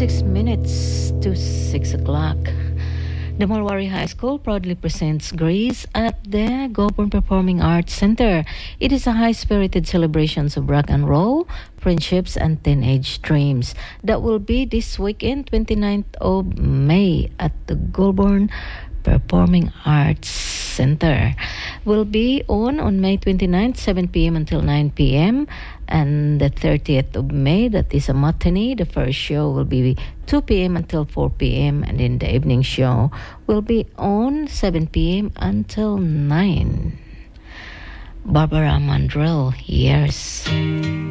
36 minutes to 6 o'clock. The Malwari High School proudly presents Grace at the Goulburn Performing Arts Center. It is a high-spirited celebration of rock and roll, friendships, and teenage dreams. That will be this weekend, 29th of May, at the Goulburn Performing Arts Center. Will be on May 29th, 7 p.m. until 9 p.m. And the 30th of May, that is a matinee. The first show will be 2 p.m. until 4 p.m. And then the evening show will be on 7 p.m. until 9. Barbara Mandrell, yes.